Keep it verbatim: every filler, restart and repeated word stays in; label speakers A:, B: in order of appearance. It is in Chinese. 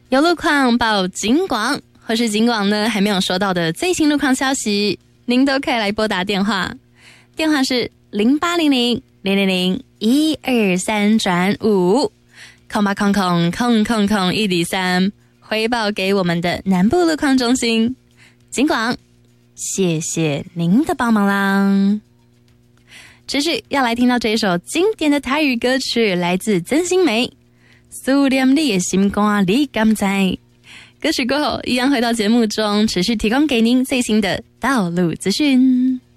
A: 有路况报警广，或是警广呢还没有收到的最新路况消息，您都可以来拨打电话，电话是零八零零零零零一二三转五空八空空空空空一零三，回报给我们的南部路况中心。警广，谢谢您的帮忙啦！持续要来听到这一首经典的台语歌曲，来自曾心梅，思念你的心肝你敢知。歌曲过后，一样回到节目中，持续提供给您最新的道路资讯。